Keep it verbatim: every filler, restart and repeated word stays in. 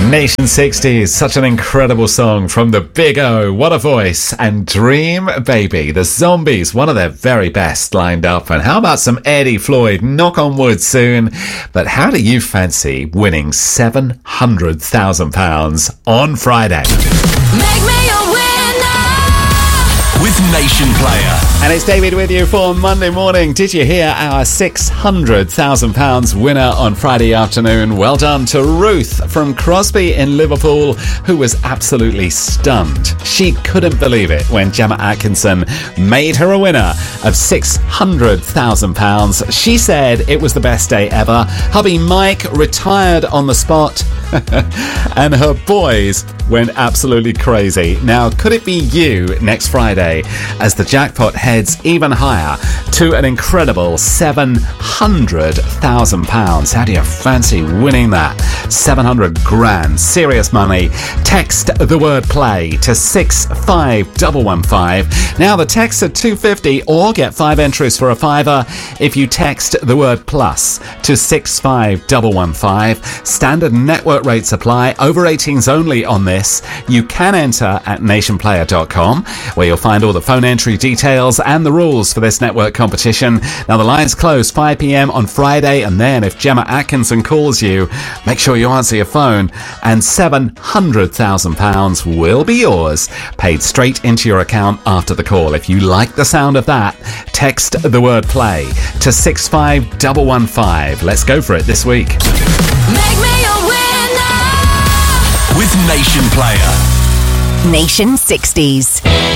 Nation sixties, such an incredible song from the Big O. What a voice. And Dream Baby, the Zombies, one of their very best lined up. And how about some Eddie Floyd, knock on wood soon. But how do you fancy winning seven hundred thousand pounds on Friday? Make me a winner with Nation Player. And it's David with you for Monday morning. Did you hear our six hundred thousand pounds winner on Friday afternoon? Well done to Ruth from Crosby in Liverpool, who was absolutely stunned. She couldn't believe it when Gemma Atkinson made her a winner of six hundred thousand pounds. She said it was the best day ever. Hubby Mike retired on the spot and her boys went absolutely crazy. Now, could it be you next Friday as the jackpot heads even higher to an incredible seven hundred thousand pounds? How do you fancy winning that? seven hundred grand, serious money. Text the word play to six five one one five. Now, the texts are two fifty, or get five entries for a fiver if you text the word plus to six five one one five. Standard network rates apply. Over eighteens only on this. You can enter at nation player dot com, where you'll find all the phone entry details and the rules for this network competition. Now, the lines close five p.m. on Friday, and then if Gemma Atkinson calls you, make sure you answer your phone, and seven hundred thousand pounds will be yours, paid straight into your account after the call. If you like the sound of that, text the word play to six five one one five. Let's go for it this week. Make me a winner with Nation Player. Nation sixties.